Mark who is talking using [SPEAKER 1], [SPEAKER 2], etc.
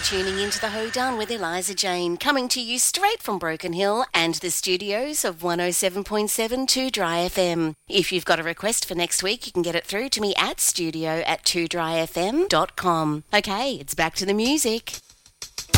[SPEAKER 1] tuning into The Hoedown with Eliza Jane, coming to you straight from Broken Hill and the studios of 107.7 2 Dry FM. If you've got a request for next week, you can get it through to me at studio@2dryfm.com. Okay, it's back to the music.